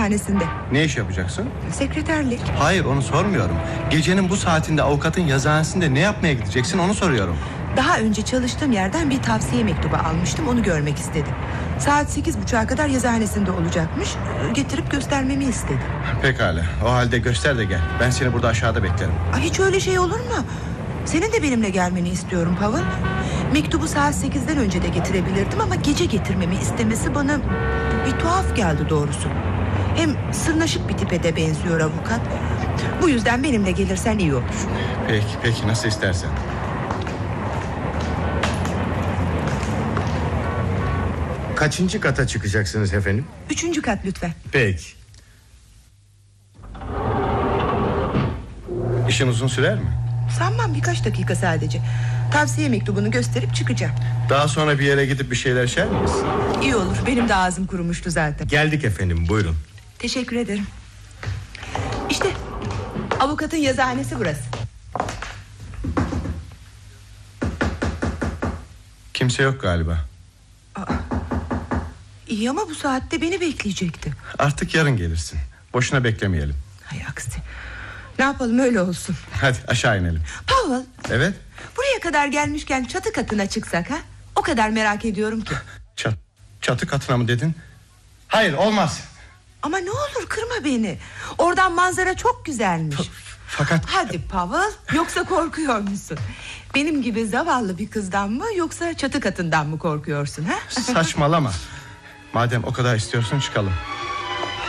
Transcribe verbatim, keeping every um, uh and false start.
Eczanesinde. Ne iş yapacaksın? Sekreterlik. Hayır, onu sormuyorum. Gecenin bu saatinde avukatın yazıhanesinde ne yapmaya gideceksin, onu soruyorum. Daha önce çalıştığım yerden bir tavsiye mektubu almıştım, onu görmek istedim. Saat sekiz buçuğa kadar yazıhanesinde olacakmış. Getirip göstermemi istedi. Pekala, o halde göster de gel. Ben seni burada aşağıda beklerim. Ay, hiç öyle şey olur mu? Senin de benimle gelmeni istiyorum Pavel. Mektubu saat sekizden önce de getirebilirdim ama gece getirmemi istemesi bana bir tuhaf geldi doğrusu. Hem sırnaşık bir tipe de benziyor avukat. Bu yüzden benimle gelirsen iyi olur. Peki, peki, nasıl istersen. Kaçıncı kata çıkacaksınız efendim? Üçüncü kat lütfen. Peki. İşin uzun sürer mi? Sanmam, birkaç dakika sadece. Tavsiye mektubunu gösterip çıkacağım. Daha sonra bir yere gidip bir şeyler içer miyiz? İyi olur, benim de ağzım kurumuştu zaten. Geldik efendim, buyurun. Teşekkür ederim. İşte avukatın yazıhanesi burası. Kimse yok galiba. Aa, iyi ama bu saatte beni bekleyecekti. Artık yarın gelirsin. Boşuna beklemeyelim. Hay aksi. Ne yapalım, öyle olsun. Hadi aşağı inelim. Pavel. Evet. Buraya kadar gelmişken çatı katına çıksak ha? O kadar merak ediyorum ki. Çat, çatı katına mı dedin? Hayır, olmaz. Ama ne olur kırma beni. Oradan manzara çok güzelmiş. Fakat... Hadi Pavel, yoksa korkuyor musun? Benim gibi zavallı bir kızdan mı, yoksa çatı katından mı korkuyorsun ha? Saçmalama. Madem o kadar istiyorsun, çıkalım.